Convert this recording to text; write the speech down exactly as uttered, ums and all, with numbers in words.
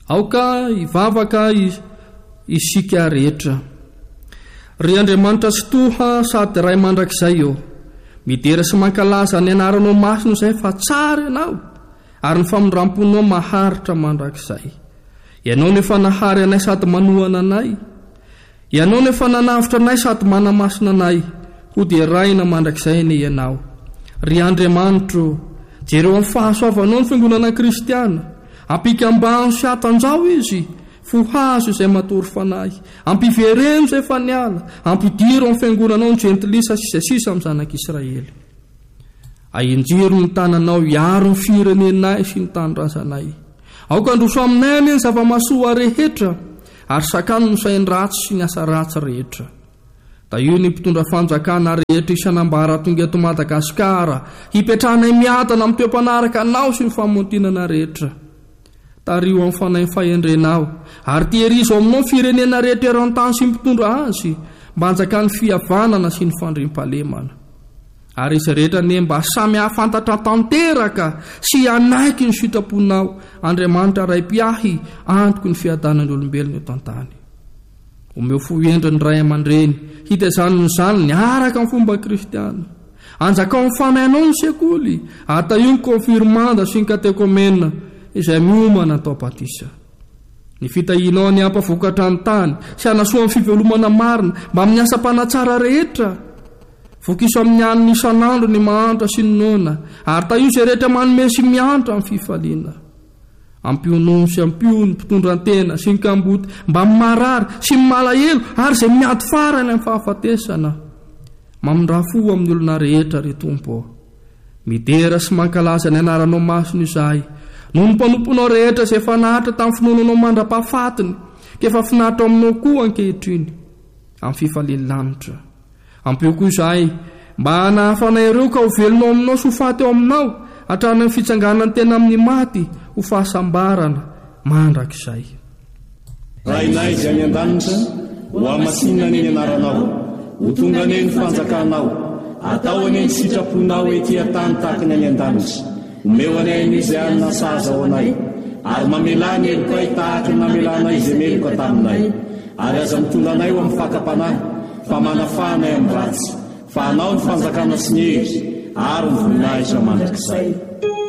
aoka ivavaka isika rehetra. Ry Andriamanitra tsy toha sady ray mandrakizay eo. Midera sy mankalaza ny anaranao masino izay fa tsara ianao, ary ny famondram-ponao maharitra mandrakizay. Ianao nefa nahary anay sady manohana anay. Ianao nefa nanavitra anay sady manamasina anay. Ho dia raina mandrakizay ny ianao. Ry Andriamanitra, jereo amin'ny fahasoavanao ny fiangonana kristiana. Ampikambano sy atanjao izy, fohazo izay matory fanahy. Ampivereno izay faniala, ampidiro amin'ny fiangonanao ny jentilisa sy izay sisa amin'ny zanak'Israely. Ahinjiro ny tananao hiaro ny firenenay sy ny tanindrazanay. Aoka androso aminay any ny zava-masoa rehetra, ary sakano ny sainy ratsy sy ny asa ratsy rehetra. Da io ny mpitondra fanjakana rehetra isanambara tonga eto Madagasikara, hipetrahanay miadana amin'ny toem-panaraka anao sy ny famontinana rehetra. Tario amin'ny fanahy fahendrenao, ary tehirizo aminao ny firenena rehetra eran-tany sy mpitondra azy, mba hanjaka ny fihavanana sy ny fandriam-pahalemana. Ary izy rehetra ne mba samy hafantatra tanteraka sy anaiky ny sitraponao, Andriamanitra ray-piahy antoko ny fiadanany olombelona eto an-tany. Omeo fohendriny ray aman-dreny, hitazany ny zany niaraka amin'ny fomba kristiana. Anjaka amin'ny fanahinao ny sekoly, ata io ny konfirmanda sy ny katekomena izay miomana atao batisa. Ny fitahinao ny ampavokatra ny tany sy anasoa amin'ny fivelomana marina mba amin'ny asa-panatsara rehetra. Vokiso amin'ny an'ny isan'andro ny mahantra sy ny nona, ary ta io izay rehetra manome sy miantra amin'ny fifaliana. Ampionono sy ampio ny mpitondran-tena sy ny kamboty mba marary sy malahelo ary izay miady farany amin'ny fahafatesana. Mamondrafo amin'ny olona rehetra ry Tompo. Midera sy mankalaza ny anaranao masino izahay, noho ny mpanomponao rehetra izay fanahitra tamin'ny finoananao mandra-pahafatiny, kefa finahitra aminao koa ankehitriny amin'ny fifaliany lanitra. Ampio koa izahay mba hanahafanay ireo ka ho velonao aminao sy ho faty eo aminao, hatrany ny fitsanganany tena amin'ny maty ho fahasambarana mandrakizay. Rainay izay any an-danitra, ho amasinina ny anaranao, ho tonga ane ny fanjakanao, atao ane ny sitraponao ety an-tany tahaka ny any an-danitra. Omeo anay izay anina saza ao anay, ary mamelany elokay tahaka ny namelanay izay meloka taminay, ary aza mitondra anay ho amin'ny fakapanahy, fa manafanay amin'ny ratsy, fa anao ny fanjakana sy ny hery, ary ny voninahitra mandrakizay.